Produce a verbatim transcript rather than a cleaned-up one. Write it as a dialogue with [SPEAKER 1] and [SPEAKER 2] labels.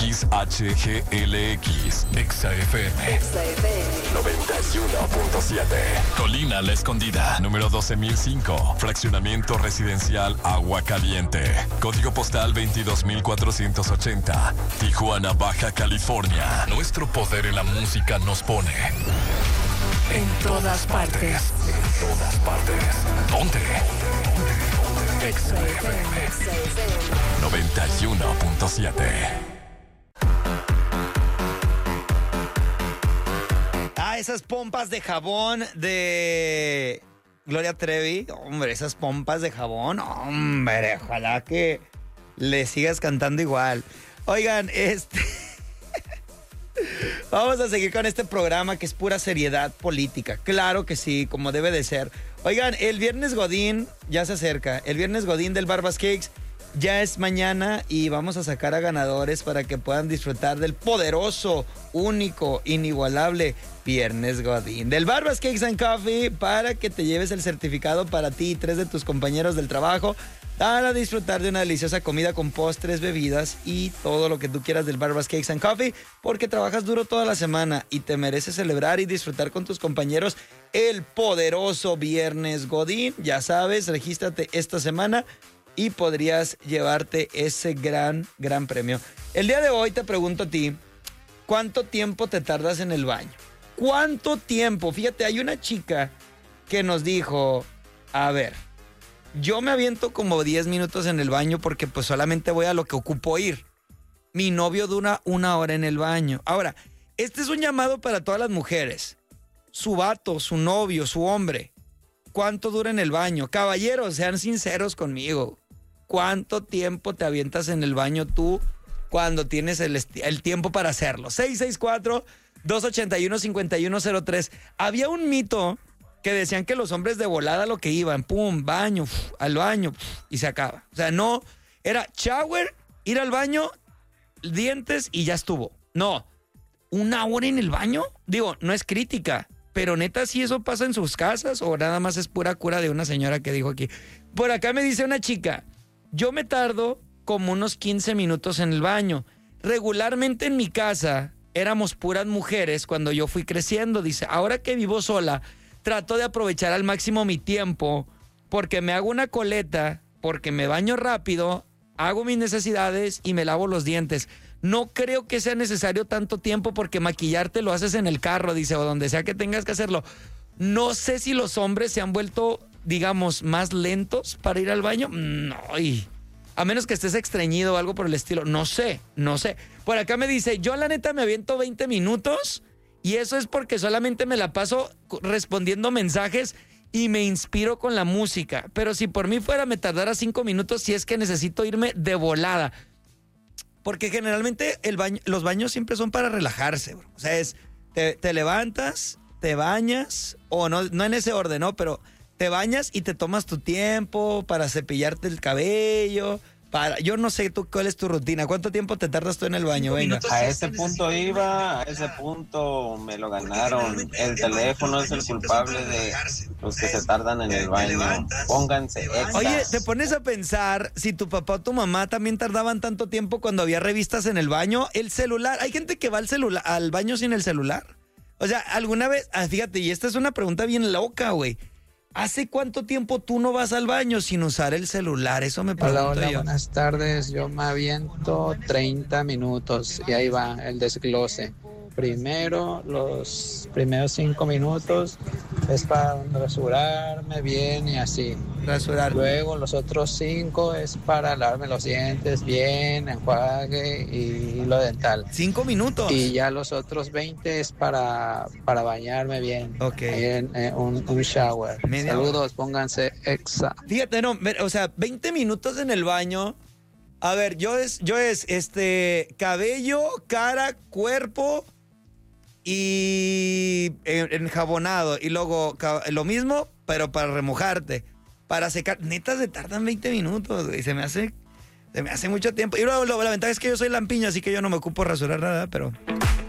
[SPEAKER 1] X H G L X, Exa F M, noventa y uno punto siete. Colina La Escondida, número doce mil cinco, fraccionamiento residencial Agua Caliente, código postal veintidós mil cuatrocientos ochenta, Tijuana, Baja California. Nuestro poder en la música nos pone en todas partes. En todas partes. Ponte. Exa F M noventa y uno punto siete.
[SPEAKER 2] Ah, esas pompas de jabón de Gloria Trevi. Hombre, esas pompas de jabón. Hombre, ojalá que le sigas cantando igual. Oigan, este... Vamos a seguir con este programa que es pura seriedad política. Claro que sí, como debe de ser. Oigan, el viernes Godín ya se acerca. El viernes Godín del Barbas Cakes ya es mañana y vamos a sacar a ganadores para que puedan disfrutar del poderoso, único, inigualable Viernes Godín del Barbas Cakes and Coffee, para que te lleves el certificado para ti y tres de tus compañeros del trabajo para disfrutar de una deliciosa comida con postres, bebidas y todo lo que tú quieras del Barbas Cakes and Coffee, porque trabajas duro toda la semana y te mereces celebrar y disfrutar con tus compañeros el poderoso Viernes Godín. Ya sabes, regístrate esta semana y podrías llevarte ese gran, gran premio. El día de hoy te pregunto a ti, ¿cuánto tiempo te tardas en el baño? ¿Cuánto tiempo? Fíjate, hay una chica que nos dijo, a ver, yo me aviento como diez minutos en el baño porque pues solamente voy a lo que ocupo ir. Mi novio dura una hora en el baño. Ahora, este es un llamado para todas las mujeres. Su vato, su novio, su hombre, ¿cuánto dura en el baño? Caballeros, sean sinceros conmigo. ¿Cuánto tiempo te avientas en el baño tú cuando tienes el, el tiempo para hacerlo? seis seis cuatro, dos ocho uno, cinco uno cero tres. Había un mito que decían que los hombres de volada lo que iban, pum, baño, uf, al baño, uf, y se acaba. O sea, no, era shower, ir al baño, dientes y ya estuvo. No, una hora en el baño, digo, no es crítica, pero neta, si eso pasa en sus casas o nada más es pura cura de una señora que dijo aquí. Por acá me dice una chica, yo me tardo como unos quince minutos en el baño. Regularmente en mi casa éramos puras mujeres cuando yo fui creciendo. Dice, ahora que vivo sola, trato de aprovechar al máximo mi tiempo porque me hago una coleta, porque me baño rápido, hago mis necesidades y me lavo los dientes. No creo que sea necesario tanto tiempo porque maquillarte lo haces en el carro, dice, o donde sea que tengas que hacerlo. No sé si los hombres se han vuelto, digamos, más lentos para ir al baño. No, y a menos que estés estreñido o algo por el estilo. No sé, no sé. Por acá me dice, yo la neta me aviento veinte minutos y eso es porque solamente me la paso respondiendo mensajes y me inspiro con la música. Pero si por mí fuera me tardara cinco minutos si es que necesito irme de volada. Porque generalmente el baño, los baños siempre son para relajarse, bro. O sea, es, te, te levantas, te bañas, o no, no en ese orden, ¿no? Pero te bañas y te tomas tu tiempo para cepillarte el cabello, para, yo no sé tú cuál es tu rutina. ¿Cuánto tiempo te tardas tú en el baño? Venga.
[SPEAKER 3] A ese punto iba, a ese punto me lo ganaron. El teléfono es el culpable de los que se tardan en el baño. Pónganse exas.
[SPEAKER 2] Oye, ¿te pones a pensar si tu papá o tu mamá también tardaban tanto tiempo cuando había revistas en el baño? El celular, hay gente que va al celular, al baño sin el celular. O sea, alguna vez, ah, fíjate, y esta es una pregunta bien loca, güey. ¿Hace cuánto tiempo tú no vas al baño sin usar el celular? Eso me pregunto.
[SPEAKER 4] Hola, hola,
[SPEAKER 2] yo.
[SPEAKER 4] Buenas tardes. Yo me aviento treinta minutos y ahí va el desglose. Primero, los primeros cinco minutos es para rasurarme bien y así.
[SPEAKER 2] Rasurar.
[SPEAKER 4] Luego los otros cinco es para lavarme los dientes bien, enjuague y hilo dental.
[SPEAKER 2] Cinco minutos.
[SPEAKER 4] Y ya los otros veinte es para, para bañarme bien.
[SPEAKER 2] Ok.
[SPEAKER 4] En, en un, un shower.
[SPEAKER 2] Media
[SPEAKER 4] Saludos,
[SPEAKER 2] hora.
[SPEAKER 4] pónganse exa.
[SPEAKER 2] Fíjate, no, o sea, veinte minutos en el baño. A ver, yo es, yo es, este, cabello, cara, cuerpo y enjabonado. Y luego lo mismo, pero para remojarte, para secar. Neta, se tardan veinte minutos, güey. Se me hace, se me hace mucho tiempo. Y luego, la ventaja es que yo soy lampiño, así que yo no me ocupo rasurar nada, pero...